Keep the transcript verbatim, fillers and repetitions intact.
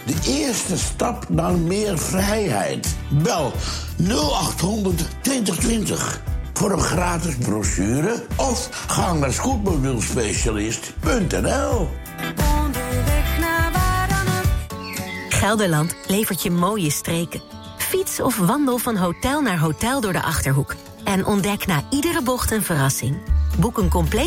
De eerste stap naar meer vrijheid. Bel nul acht honderd twintig twintig voor een gratis brochure of ga naar scootmobielspecialist punt n l. Gelderland levert je mooie streken. Fiets of wandel van hotel naar hotel door de Achterhoek. En ontdek na iedere bocht een verrassing. Boek een compleet